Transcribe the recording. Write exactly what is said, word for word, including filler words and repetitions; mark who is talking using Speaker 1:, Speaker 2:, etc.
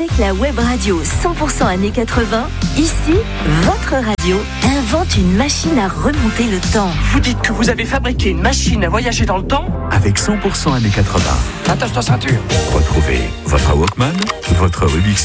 Speaker 1: Avec la web radio cent pour cent années quatre-vingts, ici, votre radio invente une machine à remonter le temps.
Speaker 2: Vous dites que vous avez fabriqué une machine à voyager dans le temps ?
Speaker 3: Avec cent pour cent années quatre-vingts.
Speaker 2: Attache ta ceinture.
Speaker 3: Retrouvez votre Walkman, votre Rubik's